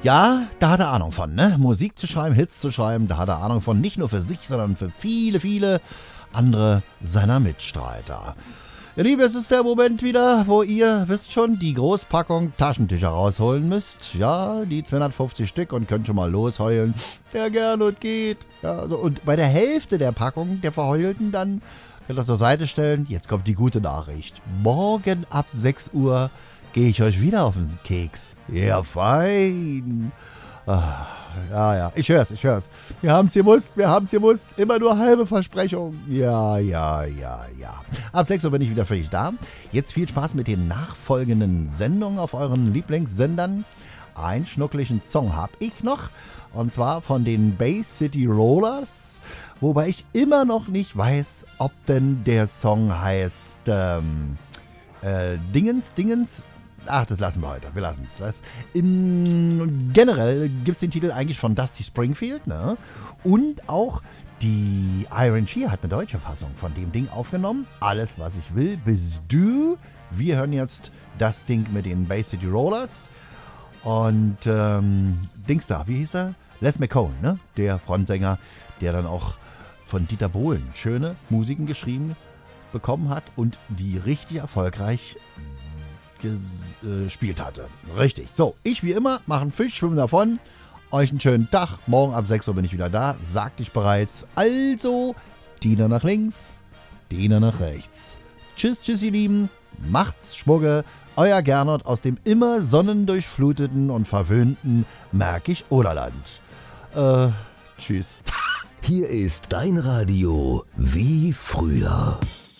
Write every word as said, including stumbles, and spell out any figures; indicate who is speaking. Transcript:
Speaker 1: Ja, da hat er Ahnung von, ne? Musik zu schreiben, Hits zu schreiben, da hat er Ahnung von, nicht nur für sich, sondern für viele, viele andere seiner Mitstreiter. Ihr Lieben, es ist der Moment wieder, wo ihr, wisst schon, die Großpackung Taschentücher rausholen müsst. Ja, die zweihundertfünfzig Stück und könnt schon mal losheulen. Der Gernot geht. Ja, so, und bei der Hälfte der Packung, der Verheulten, dann könnt ihr zur Seite stellen. Jetzt kommt die gute Nachricht. Morgen ab sechs Uhr gehe ich euch wieder auf den Keks. Ja, fein. Ah, ja, ja, ich hör's, ich hör's. Wir haben's gewusst, wir haben's gewusst. Immer nur halbe Versprechung. Ja, ja, ja, ja. Ab sechs Uhr bin ich wieder für euch da. Jetzt viel Spaß mit den nachfolgenden Sendungen auf euren Lieblingssendern. Einen schnucklichen Song hab ich noch. Und zwar von den Bay City Rollers. Wobei ich immer noch nicht weiß, ob denn der Song heißt ähm, äh, Dingens, Dingens. Ach, das lassen wir heute. Wir lassen es. Das. Im, generell gibt es den Titel eigentlich von Dusty Springfield, ne? Und auch die Iron Shear hat eine deutsche Fassung von dem Ding aufgenommen. Alles, was ich will, bist du. Wir hören jetzt das Ding mit den Bay City Rollers. Und ähm, Dings da, wie hieß er? Les McCone, ne? Der Frontsänger, der dann auch von Dieter Bohlen schöne Musiken geschrieben bekommen hat und die richtig erfolgreich gespielt hatte. Richtig. So, ich wie immer mache einen Fisch, schwimme davon. Euch einen schönen Tag. Morgen ab sechs Uhr bin ich wieder da. Sagte ich bereits. Also, Diener nach links, Diener nach rechts. Tschüss, tschüss, ihr Lieben. Macht's Schmugge. Euer Gernot aus dem immer sonnendurchfluteten und verwöhnten Märkisch-Oderland. Äh, tschüss.
Speaker 2: Hier ist dein Radio wie früher.